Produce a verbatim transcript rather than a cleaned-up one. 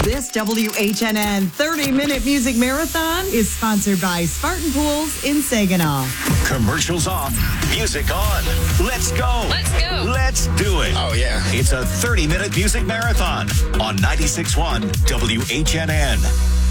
This W H N N thirty-minute music marathon is sponsored by Spartan Pools in Saginaw. Commercials off, music on. Let's go. Let's go. Let's do it. Oh, yeah. It's a thirty-minute music marathon on ninety-six point one W H N N.